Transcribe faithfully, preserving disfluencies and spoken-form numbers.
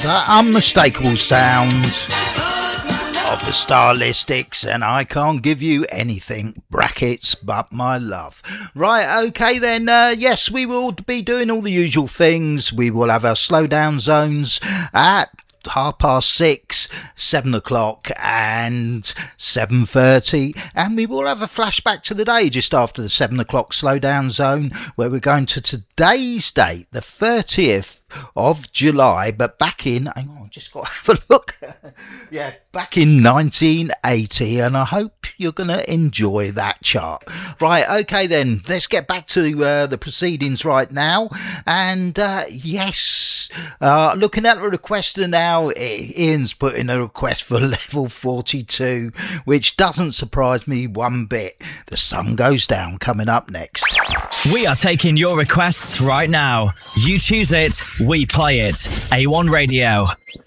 The unmistakable sound of the Stylistics, and I can't give you anything, brackets, but my love. Right, okay then, uh, yes, we will be doing all the usual things. We will have our slow down zones at half past six, seven o'clock and seven thirty, and we will have a flashback to the day just after the seven o'clock slow down zone, where we're going to today's date, the thirtieth of July, but back in, hang on, just got to have a look. Yeah, back in nineteen eighty, and I hope you're going to enjoy that chart. Right, okay then, let's get back to uh, the proceedings right now. And uh, yes, uh, looking at the requester now, Ian's put in a request for level forty-two, which doesn't surprise me one bit. The Sun Goes Down coming up next. We are taking your requests right now. You choose it, we play it. A one Radio.